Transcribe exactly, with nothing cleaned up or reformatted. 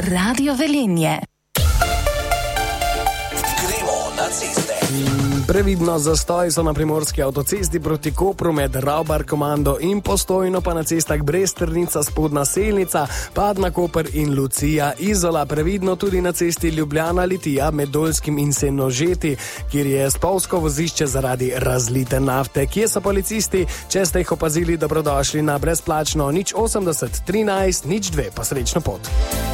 Radio Velenje. Gremo na ceste. Previdno zastoj so na primorski avtocesti proti Kopru med Ravbar komando in Postojno, pa na cestah Brez-Strnica, Spodnja Selnica, Padna Koper in Lucija Izola. Previdno tudi na cesti Ljubljana Litija med Dolskim in Senožeti, kjer je spolzko vozišče zaradi razlite nafte. Kje so policisti? Če ste jih opazili, dobrodošli na brezplačno nič osemdeset trinajst nič dve, pa srečno pot.